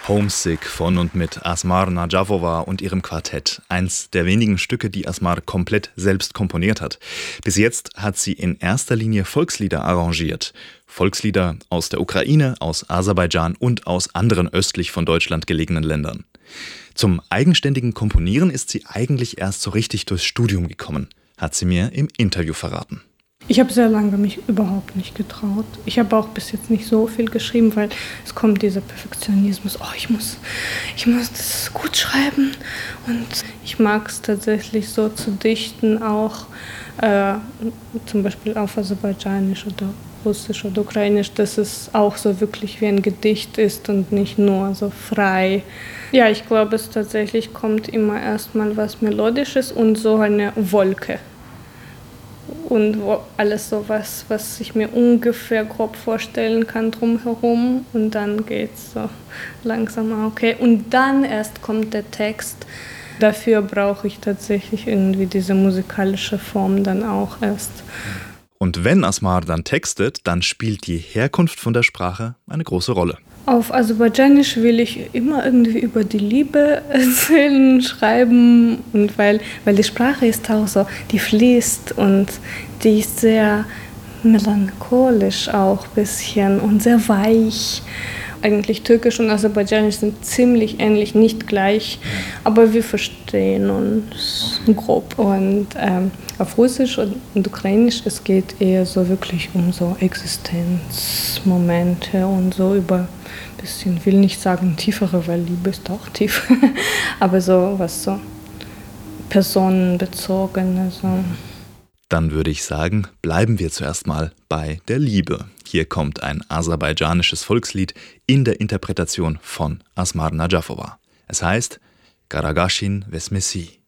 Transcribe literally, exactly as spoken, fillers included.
Homesick von und mit Asmar Najafova und ihrem Quartett. Eins der wenigen Stücke, die Asmar komplett selbst komponiert hat. Bis jetzt hat sie in erster Linie Volkslieder arrangiert. Volkslieder aus der Ukraine, aus Aserbaidschan und aus anderen östlich von Deutschland gelegenen Ländern. Zum eigenständigen Komponieren ist sie eigentlich erst so richtig durchs Studium gekommen, hat sie mir im Interview verraten. Ich habe sehr lange mich überhaupt nicht getraut. Ich habe auch bis jetzt nicht so viel geschrieben, weil es kommt dieser Perfektionismus. Oh, ich muss, ich muss das gut schreiben. Und ich mag es tatsächlich so zu dichten, auch äh, zum Beispiel auf Aserbaidschanisch oder Russisch oder Ukrainisch, dass es auch so wirklich wie ein Gedicht ist und nicht nur so frei. Ja, ich glaube, es tatsächlich kommt immer erstmal was Melodisches und so eine Wolke. Und wo alles so was, was ich mir ungefähr grob vorstellen kann drumherum. Und dann geht es so langsam, okay. Und dann erst kommt der Text. Dafür brauche ich tatsächlich irgendwie diese musikalische Form dann auch erst. Und wenn Asmar dann textet, dann spielt die Herkunft von der Sprache eine große Rolle. Auf Aserbaidschanisch will ich immer irgendwie über die Liebe erzählen, schreiben. Und weil, weil die Sprache ist auch so, die fließt und die ist sehr melancholisch auch ein bisschen und sehr weich. Eigentlich Türkisch und Aserbaidschanisch sind ziemlich ähnlich, nicht gleich, aber wir verstehen uns grob. Und ähm, auf Russisch und Ukrainisch, es geht eher so wirklich um so Existenzmomente und so über ein bisschen, will nicht sagen tiefere, weil Liebe ist auch tief, aber so was so personenbezogenes. So. Dann würde ich sagen, bleiben wir zuerst mal bei der Liebe. Hier kommt ein aserbaidschanisches Volkslied in der Interpretation von Asmar Najafova. Es heißt Karagashin Vesmesi.